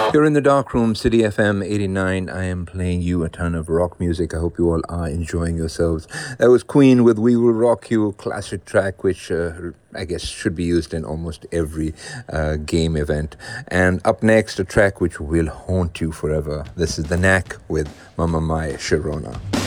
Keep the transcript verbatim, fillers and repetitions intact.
You're in the dark room, City F M eighty-nine. I am playing you a ton of rock music. I hope you all are enjoying yourselves. That was Queen with We Will Rock You, classic track, which uh, I guess should be used in almost every uh, game event. And up next, a track which will haunt you forever. This is The Knack with Mama Mai Sharona.